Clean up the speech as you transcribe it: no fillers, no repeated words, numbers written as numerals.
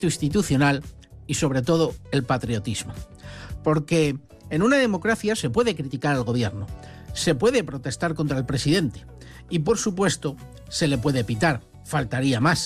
institucional y sobre todo el patriotismo. Porque en una democracia se puede criticar al gobierno, se puede protestar contra el presidente y por supuesto se le puede pitar, faltaría más.